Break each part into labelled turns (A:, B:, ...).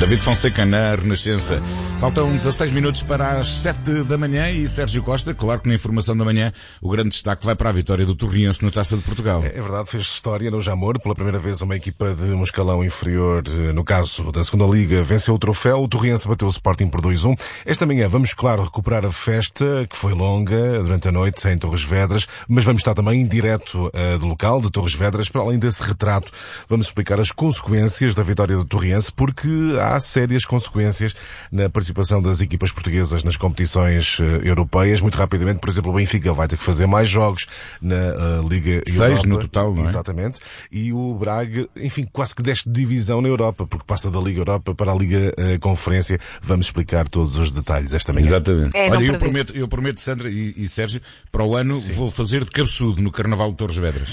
A: David Fonseca na Renascença. Faltam 16 minutos para as 7 da manhã e Sérgio Costa, claro que na informação da manhã, o grande destaque vai para a vitória do Torriense na Taça de Portugal.
B: É verdade, fez história no Jamor. Pela primeira vez uma equipa de um escalão inferior, no caso da segunda Liga, venceu o troféu. O Torriense bateu o Sporting por 2-1. Esta manhã vamos, claro, recuperar a festa, que foi longa durante a noite em Torres Vedras, mas vamos estar também em direto do local de Torres Vedras. Para além desse retrato, vamos explicar as consequências da vitória do Torriense, porque há sérias consequências na participação das equipas portuguesas nas competições europeias. Muito rapidamente, por exemplo, o Benfica vai ter que fazer mais jogos na Liga Europa.
A: 6 no total, não é?
B: Exatamente. E o Braga, enfim, quase que deste divisão na Europa, porque passa da Liga Europa para a Liga Conferência. Vamos explicar todos os detalhes esta manhã.
A: Exatamente. Olha, eu prometo, Sandra e Sérgio, para o ano vou fazer de cabeçudo no Carnaval de Torres Vedras.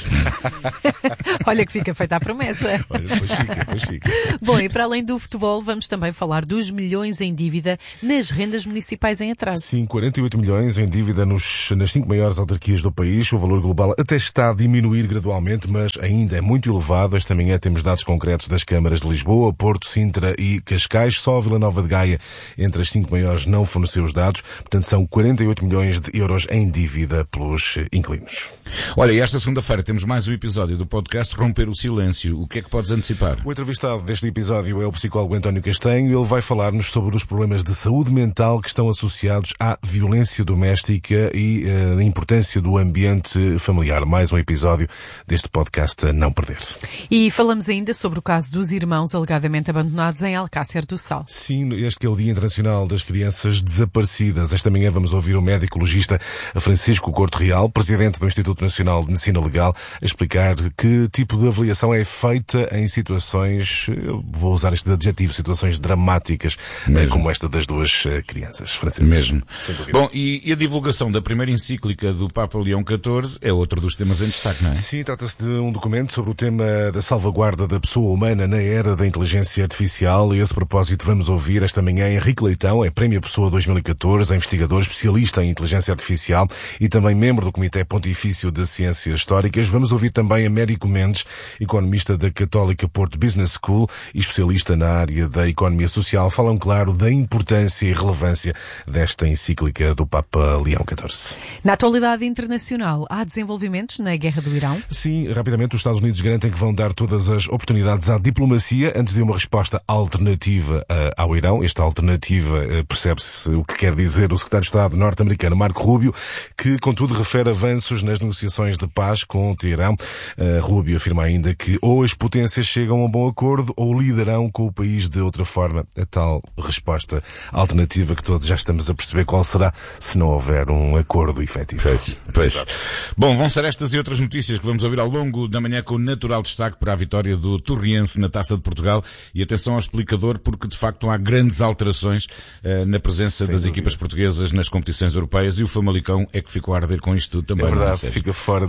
C: Olha que fica feita a promessa.
B: Olha, depois fica.
C: Bom, e para além do futebol, vamos também falar dos milhões em dívida nas rendas municipais em atraso.
B: Sim, 48 milhões em dívida nas 5 maiores autarquias do país. O valor global até está a diminuir gradualmente, mas ainda é muito elevado. Esta manhã temos dados concretos das câmaras de Lisboa, Porto, Sintra e Cascais. Só a Vila Nova de Gaia, entre as 5 maiores, não forneceu os dados. Portanto, são 48 milhões de euros em dívida pelos inquilinos.
A: Olha, e esta segunda-feira temos mais um episódio do podcast Romper o Silêncio. O que é que podes antecipar?
B: O entrevistado deste episódio é o psicólogo António Castanho. Ele vai falar-nos sobre os problemas de saúde mental que estão associados à violência doméstica e a importância do ambiente familiar. Mais um episódio deste podcast a não perder.
C: E falamos ainda sobre o caso dos irmãos alegadamente abandonados em Alcácer do Sal.
B: Sim, este que é o Dia Internacional das Crianças Desaparecidas. Esta manhã vamos ouvir o médico-legista Francisco Corte Real, presidente do Instituto Nacional de Medicina Legal, a explicar que tipo de avaliação é feita em situações, eu vou usar este adjetivo, situações dramáticas, como esta das duas crianças francesas.
A: Mesmo. Bom, e a divulgação da primeira encíclica do Papa Leão XIV é outro dos temas em destaque, não é?
B: Sim, trata-se de um documento sobre o tema da salvaguarda da pessoa humana na era da inteligência artificial, e a esse propósito vamos ouvir esta manhã Henrique Leitão, é Prémio Pessoa 2014, é investigador especialista em inteligência artificial e também membro do Comitê Pontifício de Ciências Históricas. Vamos ouvir também Américo Mendes, economista da Católica Porto Business School e especialista na área da economia social. Falam, claro, da importância e relevância desta encíclica do Papa Leão XIV.
C: Na atualidade internacional, há desenvolvimentos na guerra do Irão?
B: Sim, rapidamente os Estados Unidos garantem que vão dar todas as oportunidades à diplomacia antes de uma resposta alternativa ao Irão. Esta alternativa percebe-se o que quer dizer o secretário de Estado norte-americano Marco Rubio, que contudo refere avanços nas negociações de paz com Teherão. Rubio afirma ainda que ou as potências chegam a um bom acordo ou lidarão com o país de outra forma. A tal resposta alternativa que todos já estamos a perceber qual será se não houver um acordo efetivo.
A: Pois. Bom, vão ser estas e outras notícias que vamos ouvir ao longo da manhã com natural destaque para a vitória do Torriense na Taça de Portugal. E atenção ao explicador, porque de facto há grandes alterações na presença das equipas portuguesas nas competições europeias, e o Famalicão é que ficou a arder com isto tudo também.
B: É verdade, fica fora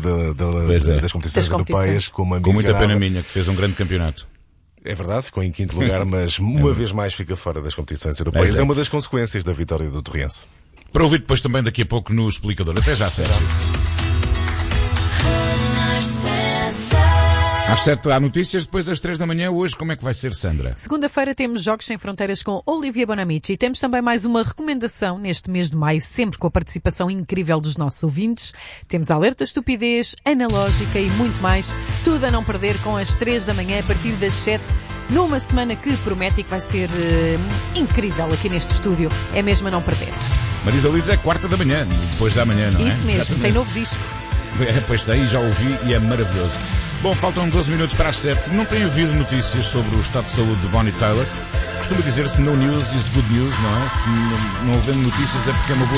B: das competições europeias
A: com muita pena minha, que fez um grande campeonato.
B: É verdade, ficou em quinto lugar, mas uma vez mais fica fora das competições europeias. É uma das consequências da vitória do Torriense.
A: Para ouvir depois também daqui a pouco no explicador. Até já, Sérgio. Às 7 há notícias, depois às 3 da manhã. Hoje, como é que vai ser, Sandra?
C: Segunda-feira temos Jogos Sem Fronteiras com Olivia Bonamici. Temos também mais uma recomendação neste mês de maio, sempre com a participação incrível dos nossos ouvintes. Temos Alerta Estupidez, Analógica e muito mais. Tudo a não perder com as 3 da manhã, a partir das 7, numa semana que promete e que vai ser incrível aqui neste estúdio. É mesmo a não perder.
A: Marisa Liz é 4 da manhã, depois da manhã, não é?
C: Isso mesmo, exatamente. Tem novo disco.
A: Pois tem, já ouvi e é maravilhoso. Bom, faltam 12 minutos para as 7. Não tem havido notícias sobre o estado de saúde de Bonnie Tyler. Costuma dizer-se no news is good news, não é? Se não havendo notícias é porque é uma boa